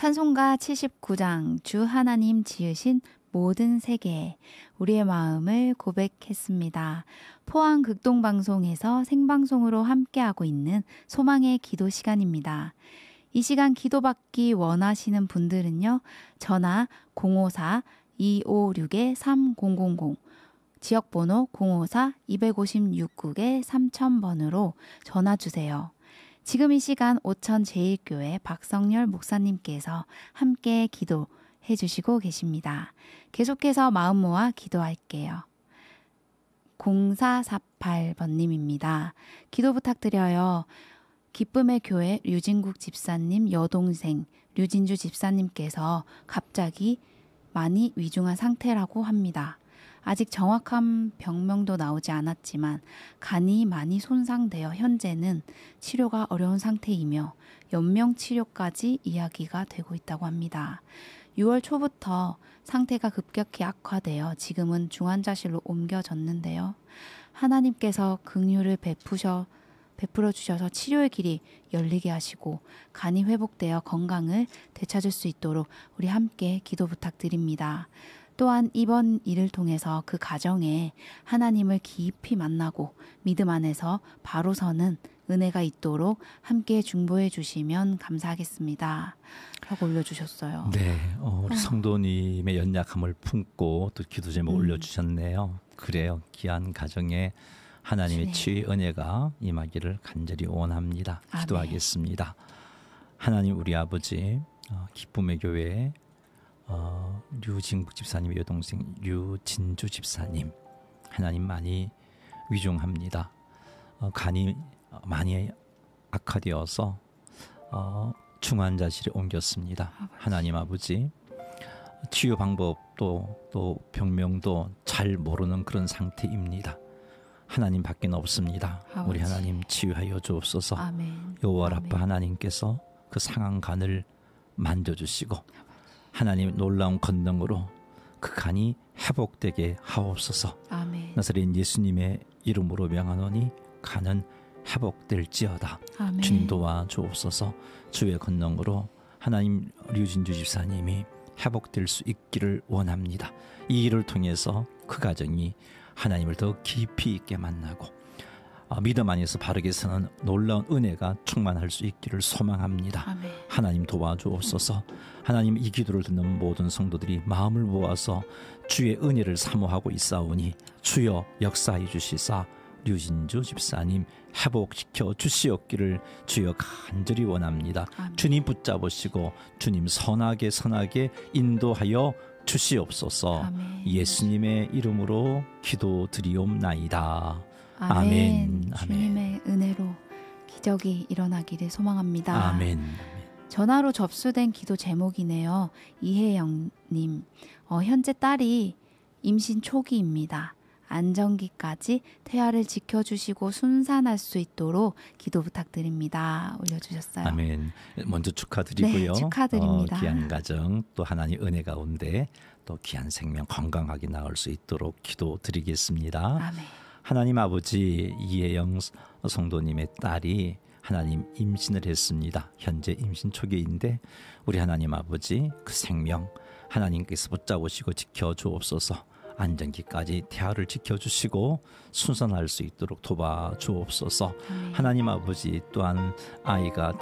찬송가 79장 주 하나님 지으신 모든 세계에 우리의 마음을 고백했습니다. 포항 극동방송에서 생방송으로 함께하고 있는 소망의 기도 시간입니다. 이 시간 기도받기 원하시는 분들은요. 전화 054-256-3000 지역번호 054-256-3000번으로 전화주세요. 지금 이 시간 오천제일교회 박성열 목사님께서 함께 기도해 주시고 계십니다. 계속해서 마음 모아 기도할게요. 0448번님입니다. 기도 부탁드려요. 기쁨의 교회 류진국 집사님 여동생 류진주 집사님께서 갑자기 많이 위중한 상태라고 합니다. 아직 정확한 병명도 나오지 않았지만 간이 많이 손상되어 현재는 치료가 어려운 상태이며 연명 치료까지 이야기가 되고 있다고 합니다. 6월 초부터 상태가 급격히 악화되어 지금은 중환자실로 옮겨졌는데요. 하나님께서 긍휼을 베풀어 주셔서 치료의 길이 열리게 하시고 간이 회복되어 건강을 되찾을 수 있도록 우리 함께 기도 부탁드립니다. 또한 이번 일을 통해서 그 가정에 하나님을 깊이 만나고 믿음 안에서 바로 서는 은혜가 있도록 함께 중보해 주시면 감사하겠습니다. 하고 올려주셨어요. 네, 우리 성도님의 연약함을 품고 또 기도 제목 올려주셨네요. 그래요. 귀한 가정에 하나님의 네. 치유의 은혜가 임하기를 간절히 원합니다. 기도하겠습니다. 하나님 우리 아버지 기쁨의 교회 류진국 집사님의 여동생 류진주 집사님 하나님 많이 위중합니다. 간이 많이 악화되어서 중환자실에 옮겼습니다. 하나님 아버지 치유 방법도 또 병명도 잘 모르는 그런 상태입니다. 하나님 밖에는 없습니다. 아버지. 우리 하나님 치유하여 주옵소서. 아멘. 여호와 라파 하나님께서 그 상한 간을 만져주시고 하나님 놀라운 권능으로 그 간이 회복되게 하옵소서. 아멘. 나사렛 예수님의 이름으로 명하노니 간은 회복될지어다. 아멘. 주님 도와주옵소서. 주의 권능으로 하나님 류진주 집사님이 회복될 수 있기를 원합니다. 이 일을 통해서 그 가정이 하나님을 더 깊이 있게 만나고 믿음 안에서 바르게 서는 놀라운 은혜가 충만할 수 있기를 소망합니다. 아멘. 하나님 도와주옵소서. 하나님 이 기도를 듣는 모든 성도들이 마음을 모아서 주의 은혜를 사모하고 있사오니 주여 역사해 주시사 류진주 집사님 회복시켜 주시옵기를 주여 간절히 원합니다. 아멘. 주님 붙잡으시고 주님 선하게 인도하여 주시옵소서. 아멘. 예수님의 이름으로 기도드리옵나이다. 아멘. 주님의 은혜로 기적이 일어나기를 소망합니다. 아멘. 전화로 접수된 기도 제목이네요. 이혜영님, 현재 딸이 임신 초기입니다. 안정기까지 태아를 지켜주시고 순산할 수 있도록 기도 부탁드립니다. 올려주셨어요. 아멘. 먼저 축하드리고요. 네, 축하드립니다. 귀한 가정 또 하나님 은혜 가운데 또 귀한 생명 건강하게 나올 수 있도록 기도드리겠습니다. 아멘. 하나님 아버지 이혜영 성도님의 딸이 하나님 임신을 했습니다. 현재 임신 초기인데 우리 하나님 아버지 그 생명 하나님께서 붙잡으시고 지켜주옵소서. 안정기까지 태아를 지켜주시고 순산할 수 있도록 도와주옵소서. 아멘. 하나님 아버지 또한 아이가